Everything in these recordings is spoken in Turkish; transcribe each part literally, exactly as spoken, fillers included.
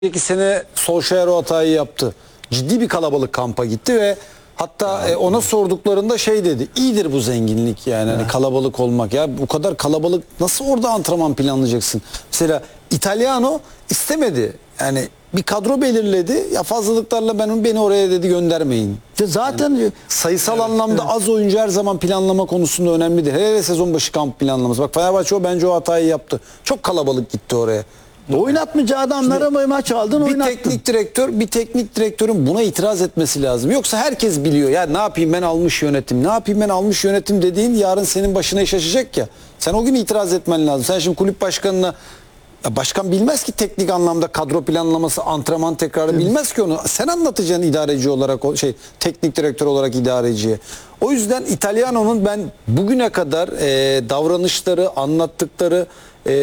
İki sene Solskjaer o hatayı yaptı. Ciddi bir kalabalık kampa gitti ve hatta e, ona sorduklarında şey dedi. İyidir bu zenginlik yani hani kalabalık olmak. Ya bu kadar kalabalık nasıl orada antrenman planlayacaksın? Mesela Italiano istemedi. Yani bir kadro belirledi. Ya fazlalıklarla ben beni oraya dedi göndermeyin. İşte zaten yani, sayısal evet, anlamda evet. az oyuncu her zaman planlama konusunda önemlidir. Hele sezon başı kamp planlaması. Bak Fenerbahçe o bence o hatayı yaptı. Çok kalabalık gitti oraya. Oynatmayacağı adamlara mı maç aldın, bir oynattın. teknik direktör, bir teknik direktörün buna itiraz etmesi lazım. Yoksa herkes biliyor. Ya ne yapayım ben almış yönetim, ne yapayım ben almış yönetim dediğin yarın senin başına iş açacak ya. Sen o gün itiraz etmen lazım. Sen şimdi kulüp başkanına, ya başkan bilmez ki teknik anlamda kadro planlaması, antrenman tekrarı evet. bilmez ki onu. Sen anlatacaksın idareci olarak, o şey teknik direktör olarak idareciye. O yüzden İtalyano'nun ben bugüne kadar e, davranışları, anlattıkları e,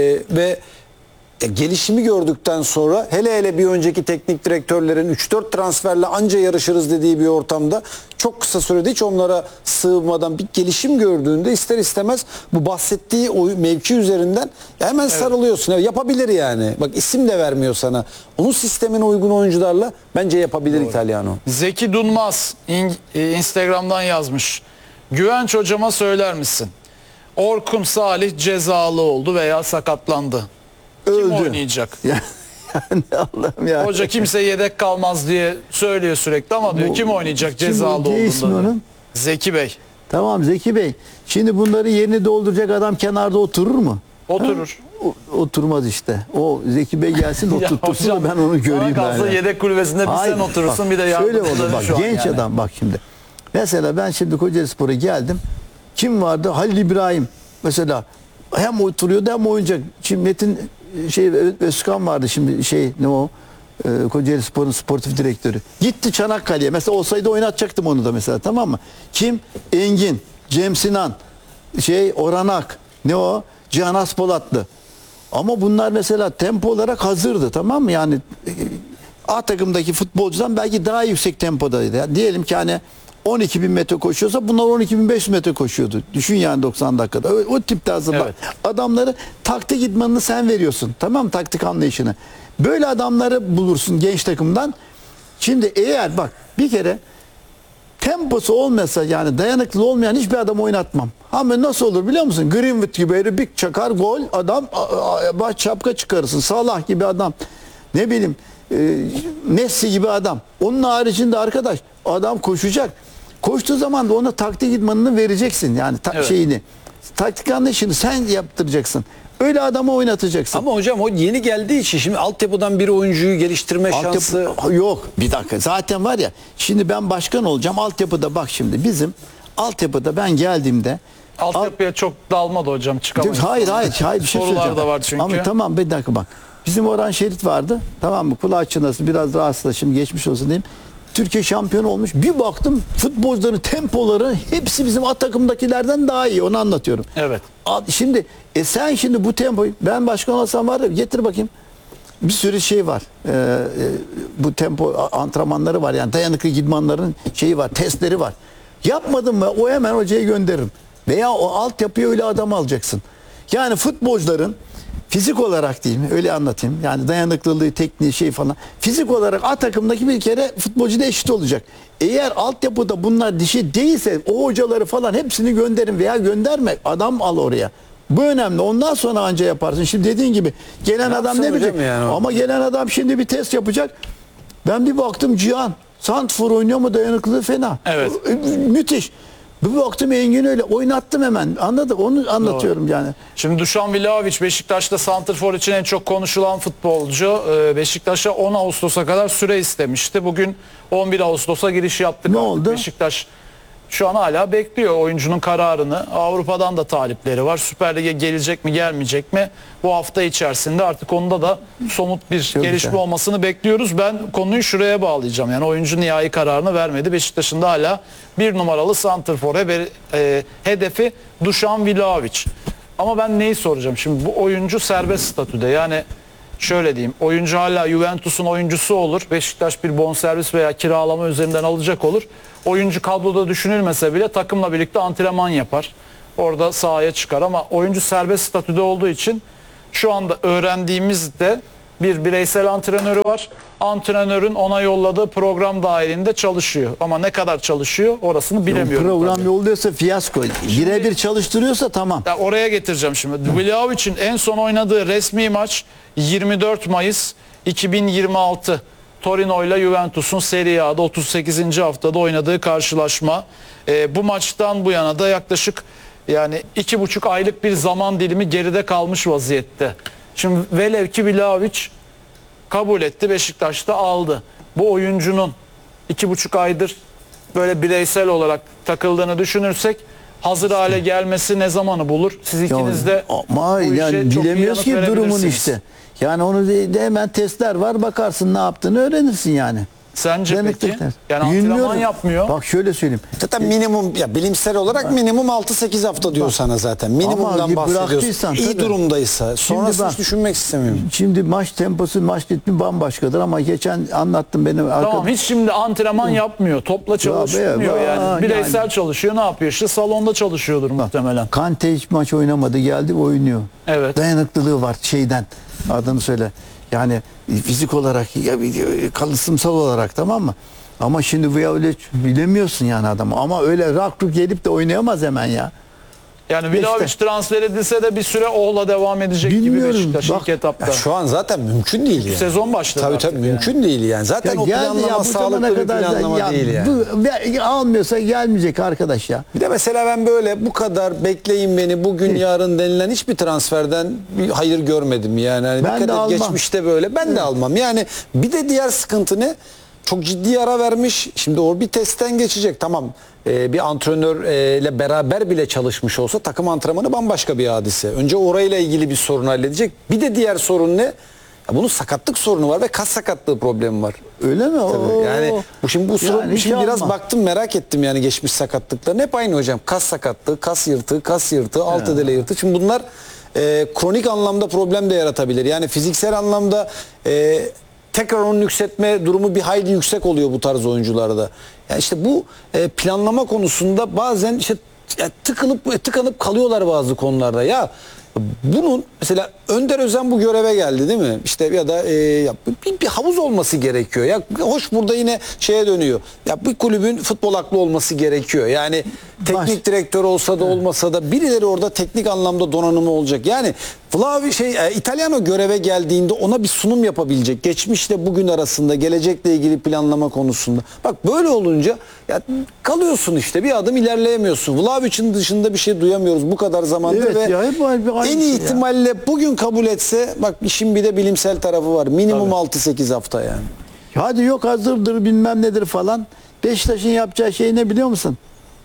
ve E, gelişimi gördükten sonra hele hele bir önceki teknik direktörlerin üç dört transferle anca yarışırız dediği bir ortamda çok kısa sürede hiç onlara sığmadan bir gelişim gördüğünde ister istemez bu bahsettiği o mevki üzerinden hemen evet. sarılıyorsun. Evet, yapabilir yani. Bak isim de vermiyor sana. Onun sistemine uygun oyuncularla bence yapabilir Doğru. İtalyano. Zeki Dunmaz Instagram'dan yazmış. Güvenç hocama söyler misin? Orkun Salih cezalı oldu veya sakatlandı. Kim Öldü. oynayacak? Ya, yani Allah'ım ya. Hoca kimse yedek kalmaz diye söylüyor sürekli ama diyor Bu, kim oynayacak cezalı olduğunda? Zeki Bey. Tamam Zeki Bey. Şimdi bunları yerini dolduracak adam kenarda oturur mu? Oturur. O, oturmaz işte. O Zeki Bey gelsin oturtursun da ben onu göreyim. Yani. Yedek kulübesinde bir Hayır, sen oturursun bak, bir de şöyle olur bak genç yani. Adam bak şimdi. Mesela ben şimdi Kocaelispor'a geldim. Kim vardı? Halil İbrahim. Mesela hem oturuyordu hem oyuncak. Şimdi Metin şey Özkan vardı şimdi şey ne o e, Kocaelispor'un sportif direktörü. Gitti Çanakkale'ye. Mesela olsaydı oynatacaktım onu da mesela, tamam mı? Kim? Engin, Cem Sinan, şey Orhan Ak, ne o? Cihan Aspolatlı. Ama bunlar mesela tempo olarak hazırdı, tamam mı? Yani e, A takımdaki futbolcudan belki daha yüksek tempodaydı. Yani diyelim ki hani on iki bin metre koşuyorsa bunlar on iki bin beş yüz metre koşuyordu. Düşün yani doksan dakikada. O, o tipte hazırlar. Evet. Adamları taktik idmanını sen veriyorsun. Tamam mı? Taktik anlayışını. Böyle adamları bulursun genç takımdan. Şimdi eğer bak bir kere temposu olmasa yani dayanıklı olmayan hiçbir adam oynatmam. Ama nasıl olur biliyor musun? Greenwood gibi öyle bir çakar gol adam baş şapka çıkarırsın. Salah gibi adam. Ne bileyim e, Messi gibi adam. Onun haricinde arkadaş adam koşacak. Koştuğu zaman da ona taktik idmanını vereceksin. Yani ta evet. şeyini. Taktik anlayışını sen yaptıracaksın. Öyle adamı oynatacaksın. Ama hocam o yeni geldiği için şimdi altyapıdan bir oyuncuyu geliştirme Altyapı, şansı yok. Bir dakika. Zaten var ya şimdi ben başkan olacağım. Altyapıda bak şimdi bizim altyapıda ben geldiğimde altyapıya al... çok dalmadı hocam, çıkamayız. Hayır hayır. hayır bir şey Sorular da var çünkü. Ama tamam bir dakika bak. Bizim Orhan Şerit vardı. Tamam mı? Kulağı çınlasın. Biraz rahatsız. Şimdi geçmiş olsun diyeyim. Türkiye şampiyonu olmuş. Bir baktım futbolcuların tempoları hepsi bizim A takımdakilerden daha iyi. Onu anlatıyorum. Evet. Şimdi e sen şimdi bu tempoyu ben başkan olsam var ya getir bakayım. Bir sürü şey var. Ee, e, bu tempo antrenmanları var. Yani dayanıklı idmanların şeyi var. Testleri var. Yapmadın mı o hemen hocaya gönderirim. Veya o altyapıya öyle adam alacaksın. Yani futbolcuların fizik olarak diyeyim, öyle anlatayım. Yani dayanıklılığı, tekniği şey falan. Fizik olarak A takımdaki bir kere futbolcu da eşit olacak. Eğer altyapıda bunlar dişi değilse o hocaları falan hepsini gönderin veya gönderme. Adam al oraya. Bu önemli. Ondan sonra anca yaparsın. Şimdi dediğin gibi gelen ne adam ne bilecek? Yani ama gelen adam şimdi bir test yapacak. Ben bir baktım Cihan Santfor oynuyor mu, dayanıklılığı fena. Evet. Müthiş. Bir baktım Engin öyle oynattım hemen. Anladık. Onu anlatıyorum Doğru. yani. Şimdi Dušan Vlahović Beşiktaş'ta santrfor için en çok konuşulan futbolcu. Beşiktaş'a on Ağustos'a kadar süre istemişti. Bugün on bir Ağustos'a giriş yaptık. Ne oldu? Beşiktaş şu an hala bekliyor oyuncunun kararını. Avrupa'dan da talipleri var. Süper Lig'e gelecek mi gelmeyecek mi? Bu hafta içerisinde artık onda da somut bir Çok gelişme güzel. olmasını bekliyoruz. Ben konuyu şuraya bağlayacağım. Yani oyuncu nihai kararını vermedi. Beşiktaş'ın da hala bir numaralı santrfor e, hedefi Dušan Vlahović. Ama ben neyi soracağım? Şimdi bu oyuncu serbest statüde. Yani şöyle diyeyim. Oyuncu hala Juventus'un oyuncusu olur. Beşiktaş bir bonservis veya kiralama üzerinden alacak olur. Oyuncu kadroda düşünülmese bile takımla birlikte antrenman yapar. Orada sahaya çıkar ama oyuncu serbest statüde olduğu için şu anda öğrendiğimizde Bir bireysel antrenörü var. Antrenörün ona yolladığı program dahilinde çalışıyor. Ama ne kadar çalışıyor orasını bilemiyorum. Program tabii. yolluyorsa fiyasko. Birebir çalıştırıyorsa tamam. Ya oraya getireceğim şimdi. Vlahovic'in en son oynadığı resmi maç yirmi dört Mayıs iki bin yirmi altı. Torino ile Juventus'un Serie A'da otuz sekizinci haftada oynadığı karşılaşma. Ee, bu maçtan bu yana da yaklaşık yani iki buçuk aylık bir zaman dilimi geride kalmış vaziyette. Şimdi velev ki Vlahovic kabul etti, Beşiktaş'ta aldı. Bu oyuncunun iki buçuk aydır böyle bireysel olarak takıldığını düşünürsek hazır hale gelmesi ne zamanı bulur? Siz ikiniz de ama bu işe yani çok iyi bilemiyoruz yanıt ki durumun verebilirsiniz. işte. Yani onu de, de hemen testler var, bakarsın ne yaptığını öğrenirsin yani. Sence Denek peki? testler. Yani antrenman Bilmiyorum. yapmıyor. Bak şöyle söyleyeyim. Zaten minimum ya bilimsel olarak minimum altı sekiz hafta diyor sana zaten. Minimumdan Ama bahsediyorsun. bıraktıysan İyi tabii. durumdaysa. Sonrasını bak- hiç düşünmek istemiyorum. Şimdi maç temposu, maç ritmi bambaşkadır ama geçen anlattım benim Tamam arkadaşım. hiç şimdi antrenman yapmıyor. Topla çalışmıyor be, yani. vay, Bireysel yani. çalışıyor. Ne yapıyor? İşte salonda çalışıyordur muhtemelen. Kante hiç maç oynamadı, geldi oynuyor. Evet. Dayanıklılığı var şeyden. Adını söyle. Yani fizik olarak, ya kalıtsımsal olarak, tamam mı? Ama şimdi Vlahovic bilemiyorsun yani adamı. Ama öyle rak ruk gelip de oynayamaz hemen ya. Yani İşte. Vlahovic transfer edilse de bir süre Oğla devam edecek Bilmiyorum. gibi Beşiktaş Bak, ilk etapta. Ya şu an zaten mümkün değil yani. Sezon başladı Tabii artık tabii yani. mümkün değil yani. Zaten o geldi planlama bu zamana sağlıklı bir kadar da- planlama ya değil yani. bu- ya almıyorsa gelmeyecek arkadaş ya. Bir de mesela ben böyle bu kadar bekleyin beni bugün yarın denilen hiçbir transferden bir hayır görmedim yani. Hani Ben dikkat de et, almam. geçmişte böyle ben de almam. Yani bir de diğer sıkıntı ne? Çok ciddi ara vermiş. Şimdi o bir testten geçecek. Tamam e, bir antrenörle beraber bile çalışmış olsa takım antrenmanı bambaşka bir hadise. Önce orayla ilgili bir sorun halledecek. Bir de diğer sorun ne? Ya bunun sakatlık sorunu var ve kas sakatlığı problemi var. Öyle mi? Tabii. Oo. Yani bu şimdi bu sorun Yani hiç şimdi biraz alma. baktım merak ettim yani geçmiş sakatlıklarını hep aynı hocam. Kas sakatlığı, kas yırtığı, kas yırtığı, alt edele yırtığı. Şimdi bunlar e, kronik anlamda problem de yaratabilir. Yani fiziksel anlamda e, tekrar onu yükseltme durumu bir hayli yüksek oluyor bu tarz oyuncularda. Yani işte bu e, planlama konusunda bazen işte ya tıkılıp tıkanıp kalıyorlar bazı konularda. Ya bunun mesela Önder Özen bu göreve geldi değil mi? İşte ya da e, ya bir, bir havuz olması gerekiyor. Ya hoş burada yine şeye dönüyor. Ya bir kulübün futbol aklı olması gerekiyor. Yani teknik Baş- direktör olsa da olmasa da birileri orada teknik anlamda donanımı olacak. Yani Flavio şey e, İtalyano göreve geldiğinde ona bir sunum yapabilecek. Geçmişle bugün arasında gelecekle ilgili planlama konusunda. Bak böyle olunca ya kalıyorsun işte bir adım ilerleyemiyorsun. Vlahovic'in dışında bir şey duyamıyoruz bu kadar zamandır Evet ve ya, hep aynı- aynı en şey iyi ya. ihtimalle bugün kabul etse bak işin bir de bilimsel tarafı var. Minimum altı sekiz hafta yani. Hadi yok hazırdır bilmem nedir falan. Beşiktaş'ın yapacağı şey ne biliyor musun?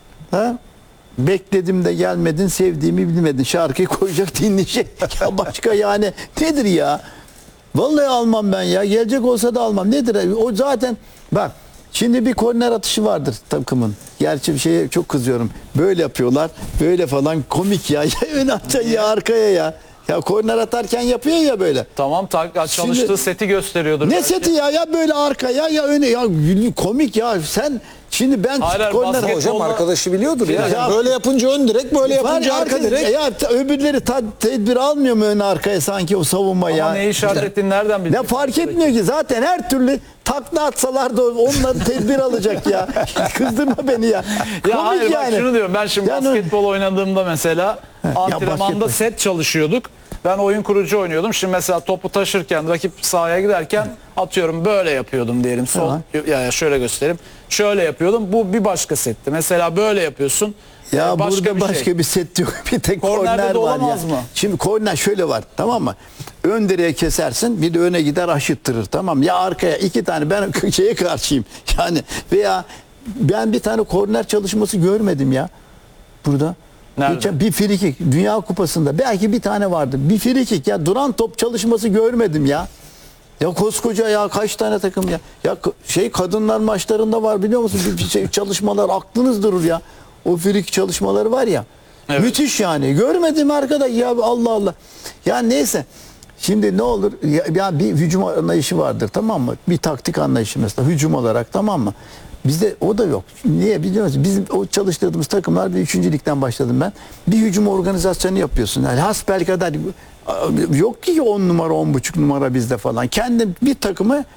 Ha? Bekledim de gelmedin, sevdiğimi bilmedin. Şarkıyı koyacak, dinleyecek. Ya başka yani nedir ya? Vallahi almam ben ya. Gelecek olsa da almam. Nedir? O zaten bak şimdi bir korner atışı vardır takımın. Gerçi bir şeye çok kızıyorum. Böyle yapıyorlar. Böyle falan komik ya. Ya ön atacaksın ya arkaya ya. Ya korner atarken yapıyor ya böyle. Tamam ta- çalıştığı Şimdi- seti gösteriyordur. Ne belki. seti ya? Ya böyle arkaya ya öne ya komik ya. Sen şimdi ben Hayır, hayır, korner basket- Hocam Futbolda- arkadaşı biliyordur ya. Ya- Böyle yapınca ön direk, böyle yapınca Var arka arka direk. Ya ta- öbürleri ta- tedbir almıyor mu ön arkaya sanki o savunma Ama ya? neyi işaret ettiğini nereden Ne bilecek? fark etmiyor ki zaten her türlü takla atsalar da onları tedbir alacak ya. Kızdırma beni ya. Komik Ya hayır yani. bak şunu diyorum ben şimdi Yani- basketbol oynadığımda mesela antrenmanda basketbol. set çalışıyorduk. Ben oyun kurucu oynuyordum. Şimdi mesela topu taşırken rakip sahaya giderken atıyorum böyle yapıyordum diyelim. Sol Tamam. ya ya şöyle göstereyim. Şöyle yapıyordum. Bu bir başka setti. Mesela böyle yapıyorsun. Ya Ee, başka burada bir başka şey. bir set yok. Bir tek Kornerde korner de var ya. olamaz mı? Şimdi korner şöyle var, tamam mı? Ön direğe kesersin, bir de öne gider aşıttırır, tamam mı? Ya arkaya iki tane, ben şeye karşıyım. Yani veya ben bir tane korner çalışması görmedim ya. Burada. Nerede? Geçen bir frikik Dünya Kupası'nda belki bir tane vardı. Bir frikik ya, duran top çalışması görmedim ya. Ya koskoca ya, kaç tane takım ya. Ya k- şey kadınlar maçlarında var biliyor musun? Bir, bir şey çalışmalar aklınız durur ya. O frikik çalışmaları var ya. Evet. Müthiş yani. Görmedim arkadaş ya, Allah Allah. Ya neyse. Şimdi ne olur ya, ya bir hücum anlayışı vardır, tamam mı? Bir taktik anlayışı mesela hücum olarak, tamam mı? Bizde o da yok. Niye biliyor musun? Bizim o çalıştırdığımız takımlar, bir üçüncü ligden başladım ben. Bir hücum organizasyonu yapıyorsun. Yani hasbelkader Yok ki on numara on buçuk numara bizde falan. Kendim bir takımı